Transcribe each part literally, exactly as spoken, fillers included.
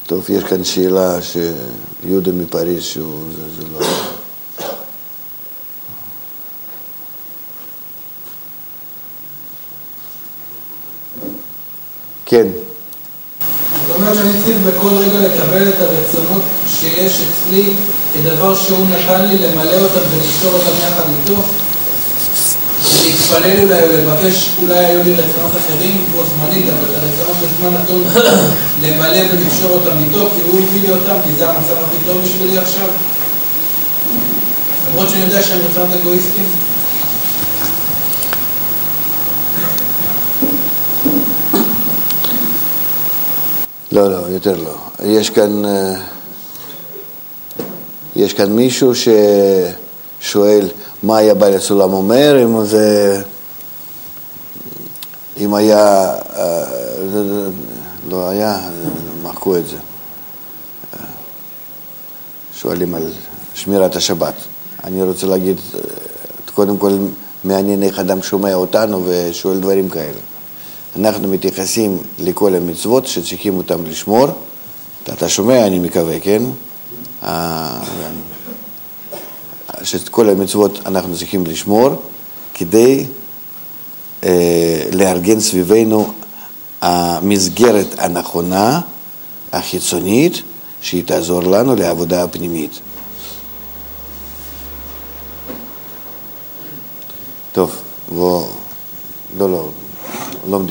טוב, יש כאן שאלה שיהודה מפריז שהוא, זה, זה לא... כן. זאת אומרת שאני צריך בכל רגע לקבל את הרצונות שיש אצלי כדבר שהוא נתן לי למלא אותם ולקשור אותם יחד איתו, להתפלל אולי או לבקש, אולי היו לי רצונות אחרים בו זמנית, אבל את הרצונות בזמן נתון למלא ולקשור אותם איתו, כי הוא הביא לי אותם, כי זה המצב הכי טוב בשבילי עכשיו. למרות שאני יודע שהם רצונות אגואיסטים. לא, לא, יותר לא. יש כאן, יש כאן מישהו ששואל מה היה בעל הסולם אומר, אם זה, אם היה, לא היה, מחקו את זה. שואלים על שמירת השבת. אני רוצה להגיד, קודם כל מעניין איך אדם שומע אותנו ושואל דברים כאלה. אנחנו מתייחסים לכל המצוות שצריכים אותם לשמור. אתה שומע, אני מקווה, כן? שאת כל המצוות אנחנו צריכים לשמור כדי לארגן סביבנו המסגרת הנכונה, החיצונית, שהיא תעזור לנו לעבודה הפנימית. טוב, בוא, לא, לא. לומדים.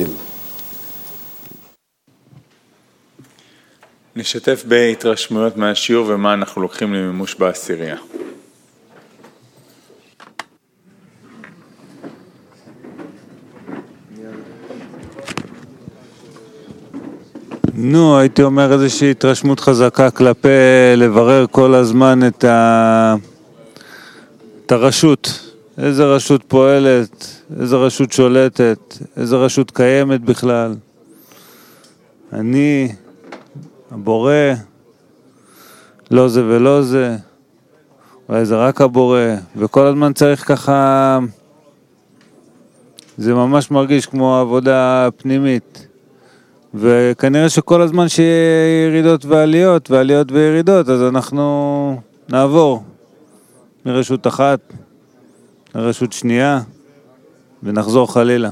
נשתף בהתרשמויות מהשיעור ומה אנחנו לוקחים למימוש בעשירייה. נו, הייתי אומר איזושהי התרשמות חזקה כלפי לברר כל הזמן את, ה... את הרשות. איזה רשות פועלת, איזה רשות שולטת, איזה רשות קיימת בכלל. אני, הבורא, לא זה ולא זה, אולי זה רק הבורא, וכל הזמן צריך ככה, זה ממש מרגיש כמו עבודה פנימית. וכנראה שכל הזמן שיהיה ירידות ועליות, ועליות וירידות, אז אנחנו נעבור מרשות אחת לרשות שנייה, ונחזור חלילה.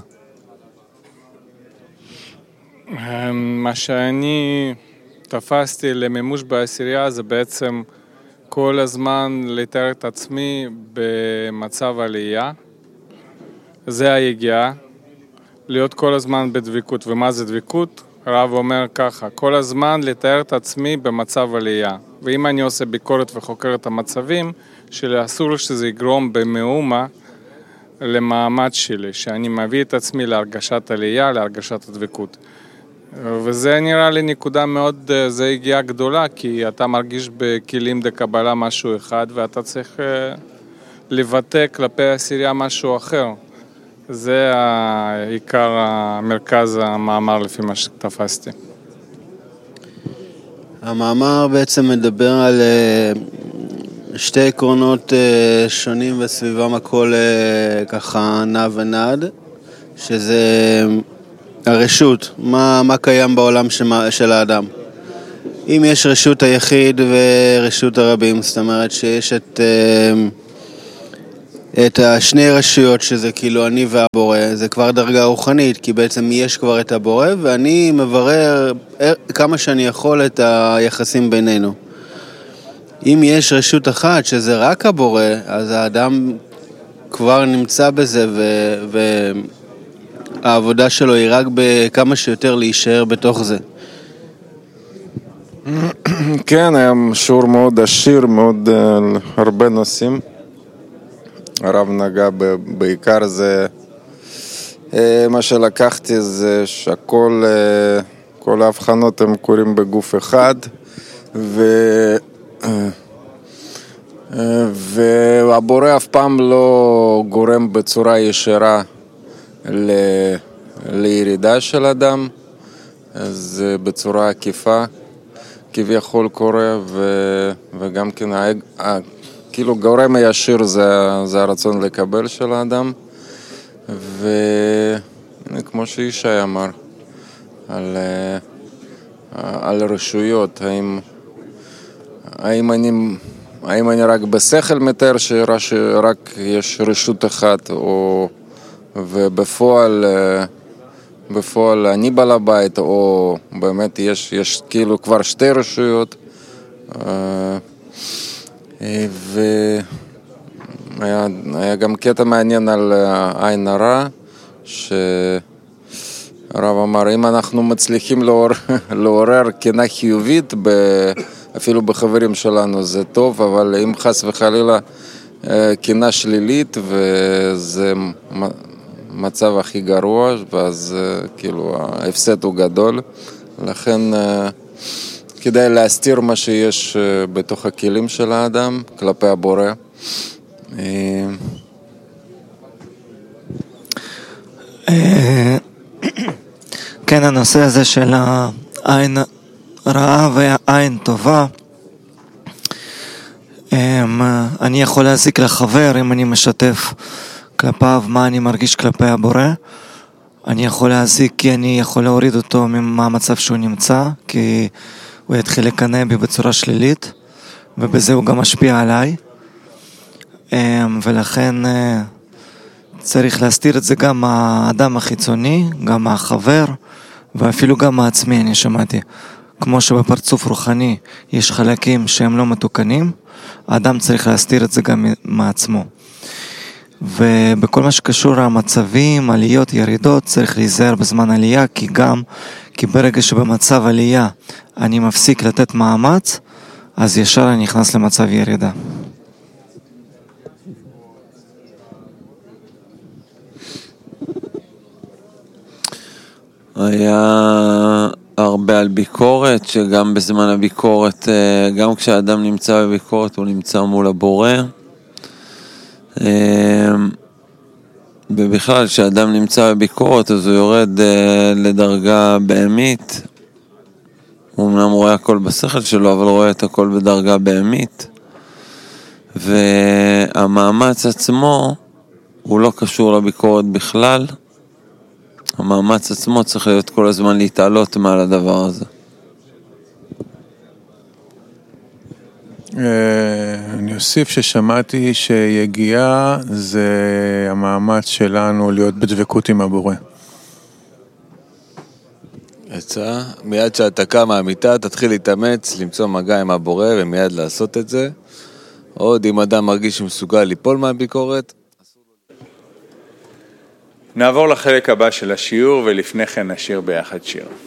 מה שאני תפסתי למימוש בעשירייה זה בעצם כל הזמן לתאר את עצמי במצב עלייה. זה היגיעה, להיות כל הזמן בדביקות. ומה זה דביקות? הרב אומר ככה, כל הזמן לתאר את עצמי במצב עלייה. ואם אני עושה ביקורת וחוקר את המצבים, שאסור שזה יגרום במאומה למעמד שלי, שאני מביא את עצמי להרגשת עלייה, להרגשת הדבקות. וזה נראה לי נקודה מאוד, זה הגיעה גדולה, כי אתה מרגיש בכלים דקבלה משהו אחד, ואתה צריך לבטא כלפי העשירייה משהו אחר. זה העיקר המרכז המאמר לפי מה שתפסתי. המאמר בעצם מדבר על שתי עקרונות שונים וסביבם הכל ככה נע ונד, שזה הרשות, מה, מה קיים בעולם של האדם. אם יש רשות היחיד ורשות הרבים, זאת אומרת שיש את, את השני רשויות שזה כאילו אני והבורא, זה כבר דרגה רוחנית, כי בעצם יש כבר את הבורא ואני מברר כמה שאני יכול את היחסים בינינו. אם יש רשות אחת שזה רק הבורא, אז האדם כבר נמצא בזה ו... והעבודה שלו היא רק בכמה שיותר להישאר בתוך זה. כן, היה שיעור מאוד עשיר, מאוד uh, הרבה נושאים. הרב נגע ב- בעיקר זה, uh, מה שלקחתי זה שהכל, uh, כל ההבחנות הם קורים בגוף אחד, ו... Uh, uh, והבורא אף פעם לא גורם בצורה ישירה ל... לירידה של אדם, אז בצורה עקיפה כביכול קורה, ו... וגם כן ה... כאילו גורם הישיר זה, זה הרצון לקבל של האדם, וכמו שישי אמר על, על רשויות, האם, האם, אני, האם אני רק בשכל מתאר שרק יש רשות אחת, או ובפועל בפועל אני בעל הבית, או באמת יש, יש כאילו כבר שתי רשויות. והיה היה גם קטע מעניין על עין הרע, שהרב אמר, אם אנחנו מצליחים לעורר, לעורר קנאה חיובית, ב, אפילו בחברים שלנו זה טוב, אבל אם חס וחלילה קנאה שלילית, וזה מצב הכי גרוע, ואז כאילו ההפסד הוא גדול, לכן כדאי להסתיר מה שיש בתוך הכלים של האדם כלפי הבורא. כן, הנושא הזה של העין רעה והעין טובה, אני יכול להזיק לחבר אם אני משתף כלפיו מה אני מרגיש כלפי הבורא. אני יכול להזיק כי אני יכול להוריד אותו מהמצב שהוא נמצא, כי הוא יתחיל לקנא בי בצורה שלילית, ובזה הוא גם משפיע עליי. ולכן צריך להסתיר את זה גם מהאדם החיצוני, גם מהחבר, ואפילו גם מעצמי. אני שמעתי, כמו שבפרצוף רוחני יש חלקים שהם לא מתוקנים, האדם צריך להסתיר את זה גם מעצמו. ובכל מה שקשור למצבים, עליות, ירידות, צריך להיזהר בזמן עלייה, כי גם, כי ברגע שבמצב עלייה אני מפסיק לתת מאמץ, אז ישר אני נכנס למצב ירידה. היה הרבה על ביקורת, שגם בזמן הביקורת, גם כשהאדם נמצא בביקורת, הוא נמצא מול הבורא. ובכלל, כשאדם נמצא בביקורת, אז הוא יורד לדרגה בהמית. הוא אמנם רואה הכל בשכל שלו, אבל רואה את הכל בדרגה בהמית. והמאמץ עצמו הוא לא קשור לביקורת בכלל. המאמץ עצמו צריך להיות כל הזמן להתעלות מעל הדבר הזה. אני אוסיף ששמעתי שיגיעה זה המאמץ שלנו להיות בדבקות עם הבורא. יצא, מיד שאתה קם מהמיטה, תתחיל להתאמץ, למצוא מגע עם הבורא ומיד לעשות את זה. עוד אם אדם מרגיש שמסוגל ליפול מהביקורת. נעבור לחלק הבא של השיעור, ולפני כן נשיר ביחד שיר.